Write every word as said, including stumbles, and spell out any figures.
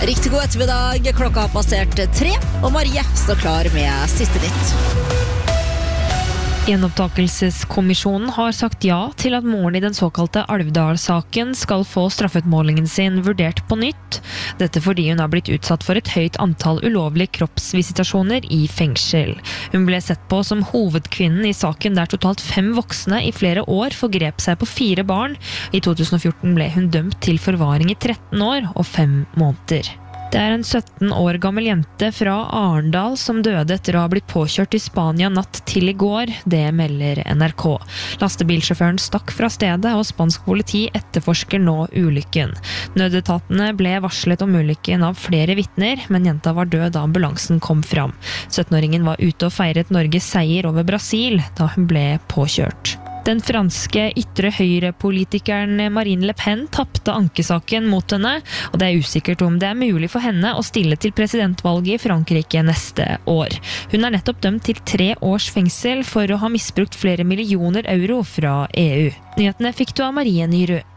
Riktig god ettermiddag, klokka har passert tre, og Marie står klar med siste nytt. Gjenopptakelseskommisjonen har sagt ja til at moren i den såkalte Alvdal-saken skal få straffeutmålingen sin vurdert på nytt. Dette fordi hun har blitt utsatt for et høyt antall ulovlige kroppsvisitasjoner i fengsel. Hun ble sett på som hovedkvinnen i saken der totalt fem voksne i flere år forgrep seg på fire barn. I to tusen og fjorten ble hun dømt til forvaring i tretten år og fem måneder. Det er en sytten år gammel jente fra Arendal som døde etter å ha blitt påkjørt i Spania natt til i går. Det melder N R K. Lastebilsjåføren stakk fra stedet, og spansk politi etterforsker nå ulykken. Nødetatene ble varslet om ulykken av flere vitner, men jenta var død da ambulansen kom fram. syttenåringen var ute og feiret Norges seier over Brasil da hun ble påkjørt. Den franske ytre høyre-politikeren Marine Le Pen tappte ankesaken mot henne, og det er usikkert om det er mulig for henne å stille til presidentvalget i Frankrike neste år. Hun er nettopp dømt til tre års fengsel for å ha misbrukt flere millioner euro fra E U. Nyhetene fikk du av Marie Nyrud.